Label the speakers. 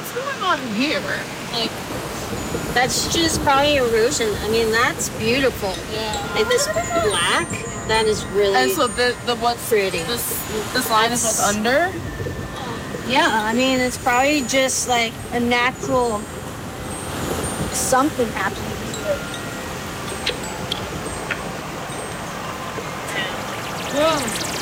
Speaker 1: what's going on here?
Speaker 2: Like, that's just probably erosion. I mean, that's beautiful.
Speaker 1: Yeah.
Speaker 2: Like this black, that is really.
Speaker 1: And so the what's
Speaker 2: pretty.
Speaker 1: This line is what's under.
Speaker 2: Yeah, I mean, it's probably just like a natural something happening here.
Speaker 1: Yeah.